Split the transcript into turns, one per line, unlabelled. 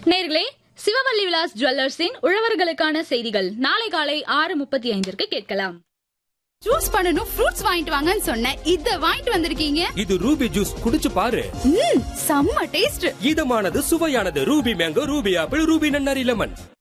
நேயர்களே, சிவவல்லி விலாஸ் ஜுவல்லர்ஸின் உழவர்களுக்கான செய்திகள் நாளை காலை 6:35 கேட்கலாம்.
ஜூஸ் பண்ணனும் ஃப்ரூட்ஸ் வாங்கிட்டு வாங்கன்னு சொன்னேன். இத வாங்கிட்டு வந்திருக்கீங்க.
இது ரூபி ஜூஸ், குடிச்சு பாரு.
செம்ம taste.
இதமானது, சுவையானது. Ruby mango, Ruby apple, Ruby நன்னாரி லெமன்.